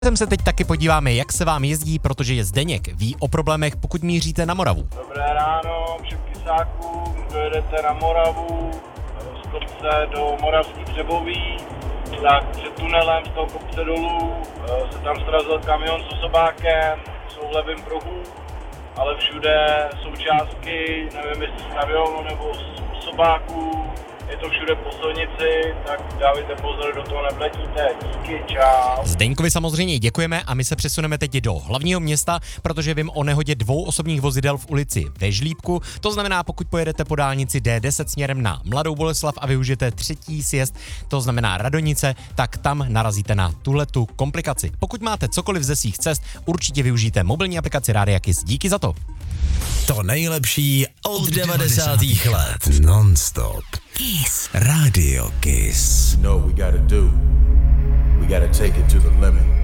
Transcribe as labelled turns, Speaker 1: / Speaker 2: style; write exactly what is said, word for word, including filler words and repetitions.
Speaker 1: Sem se teď taky podíváme, jak se vám jezdí, protože je Zdeněk, ví o problémech, pokud míříte na Moravu.
Speaker 2: Dobré ráno, všem kysákům, dojedete na Moravu, z kopce do Moravských Hřebový, tak před tunelem z toho kopce dolů se tam srazil kamion s osobákem, jsou v levém pruhu, ale všude jsou částky, nevím jestli z kamionu nebo z osobáků, je to všude po silnici, tak dávajte pozor, do toho nevletíte. Díky, čau.
Speaker 1: Zdeňkovi samozřejmě děkujeme a my se přesuneme teď do hlavního města, protože vím o nehodě dvou osobních vozidel v ulici ve Žlíbku. To znamená, pokud pojedete po dálnici D deset směrem na Mladou Boleslav a využijete třetí sjezd, to znamená Radonice, tak tam narazíte na tuhletu komplikaci. Pokud máte cokoliv ze svých cest, určitě využijte mobilní aplikaci Rádia Kiss. Díky za to.
Speaker 3: To nejlepší od devadesátých let. Non-stop. Kiss. Radio Kiss.
Speaker 4: You know what we gotta do? We gotta take it to the limit.